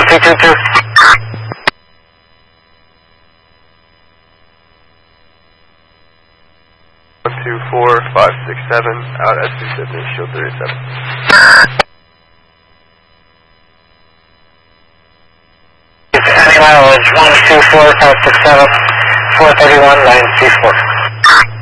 222. 124-567, out at 270, shield 37. Mileage 124-567, 431-934.